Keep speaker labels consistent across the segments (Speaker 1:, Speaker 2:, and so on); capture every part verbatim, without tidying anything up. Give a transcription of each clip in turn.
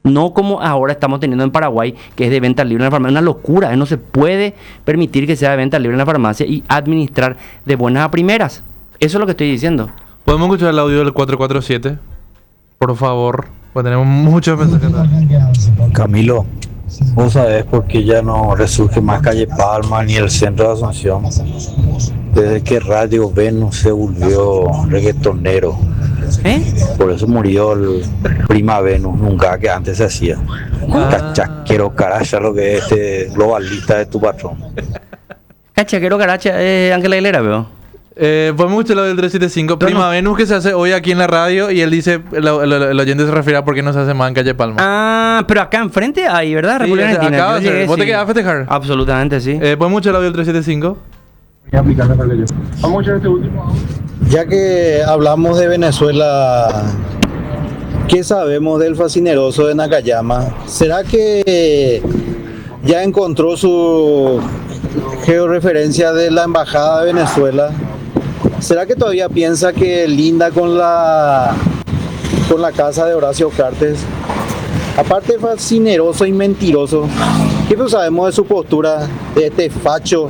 Speaker 1: No como ahora estamos teniendo en Paraguay, que es de venta libre en la farmacia. Una locura, ¿eh? No se puede permitir que sea de venta libre en la farmacia y administrar de buenas a primeras. Eso es lo que estoy diciendo.
Speaker 2: ¿Podemos escuchar el audio del cuatro cuatro siete? Por favor, pues tenemos muchos mensajes.
Speaker 3: Camilo, vos sabés por qué ya no resurge más Calle Palma ni el centro de Asunción. Desde que Radio Venus se volvió reggaetonero.
Speaker 1: ¿Eh?
Speaker 3: Por eso murió el Prima Venus, nunca que antes se hacía.
Speaker 2: Ah.
Speaker 3: Cachaquero caracha, lo que es este globalista de tu patrón.
Speaker 1: Cachaquero caracha, eh, Ángela Aguilera, veo.
Speaker 2: Eh, podemos escuchar lo del trescientos setenta y cinco.
Speaker 1: No,
Speaker 2: Prima
Speaker 1: no.
Speaker 2: Venus que se hace hoy aquí en la radio y él dice, el, el, el oyente se refiere a por qué no se hace más en Calle Palma.
Speaker 1: Ah, pero acá enfrente hay, ¿verdad?
Speaker 2: Sí,
Speaker 1: República
Speaker 2: o sea,
Speaker 1: Argentina.
Speaker 2: acaba de
Speaker 1: Yo
Speaker 2: ser.
Speaker 1: llegué,
Speaker 2: ¿Vos te
Speaker 1: sí.
Speaker 2: quedás a festejar?
Speaker 1: Absolutamente, sí.
Speaker 2: Eh, podemos escuchar el audio del trescientos setenta y cinco.
Speaker 4: Vamos a echar este último.
Speaker 3: Ya que hablamos de Venezuela, ¿qué sabemos del fascineroso de Nakayama? ¿Será que ya encontró su georreferencia de la embajada de Venezuela? ¿Será que todavía piensa que linda con la con la casa de Horacio Cartes? Aparte de fascineroso y mentiroso, ¿qué pues sabemos de su postura de este facho?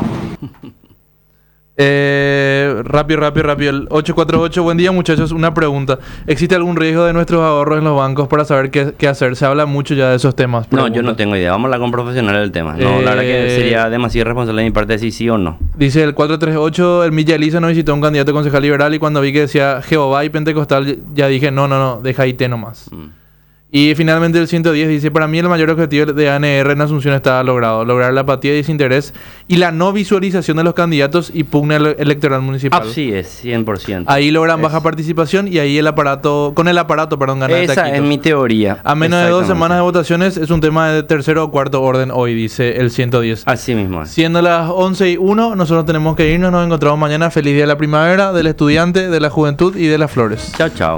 Speaker 2: Eh, rápido, rápido, rápido. El ocho cuatro ocho. Buen día, muchachos. Una pregunta. ¿Existe algún riesgo de nuestros ahorros en los bancos para saber qué, qué hacer? Se habla mucho ya de esos temas.
Speaker 1: No,
Speaker 2: Pregunta.
Speaker 1: yo no tengo idea. Vamos a hablar con profesionales del tema. No,
Speaker 2: Eh,
Speaker 1: la verdad que sería demasiado irresponsable de mi parte decir sí o no.
Speaker 2: Dice el cuatro tres ocho. El Milla Elisa no visitó a un candidato concejal liberal y cuando vi que decía Jehová y Pentecostal ya dije no, no, no, deja I T nomás.
Speaker 1: Mm.
Speaker 2: Y finalmente el ciento diez dice, para mí el mayor objetivo de A N R en Asunción está logrado, lograr la apatía y desinterés y la no visualización de los candidatos y pugna ele- electoral municipal.
Speaker 1: Así es, cien por ciento.
Speaker 2: Ahí logran
Speaker 1: Es-
Speaker 2: baja participación y ahí el aparato, con el aparato, perdón, ganan
Speaker 1: Esa
Speaker 2: taquitos.
Speaker 1: es mi teoría.
Speaker 2: A menos de dos
Speaker 1: Exactamente.
Speaker 2: semanas de votaciones es un tema de tercero o cuarto orden hoy, dice el ciento diez.
Speaker 1: Así mismo es.
Speaker 2: Siendo las once y uno, nosotros tenemos que irnos, nos encontramos mañana. Feliz día de la primavera, del estudiante, de la juventud y de las flores.
Speaker 1: Chao, chao.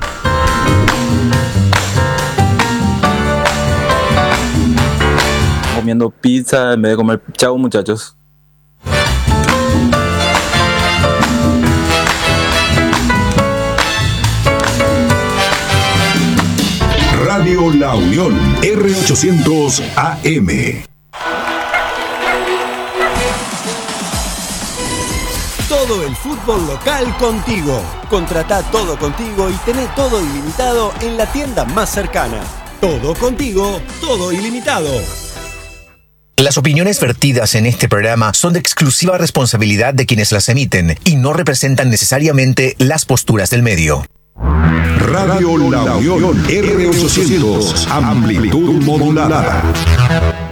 Speaker 5: Comiendo pizza en vez de comer. Chao, muchachos.
Speaker 6: Radio La Unión, R ochocientos A M.
Speaker 7: Todo el fútbol local contigo. Contratá Todo Contigo y tené todo ilimitado en la tienda más cercana. Todo Contigo, todo ilimitado.
Speaker 8: Las opiniones vertidas en este programa son de exclusiva responsabilidad de quienes las emiten y no representan necesariamente las posturas del medio.
Speaker 6: Radio La Unión, R ochocientos, amplitud modulada.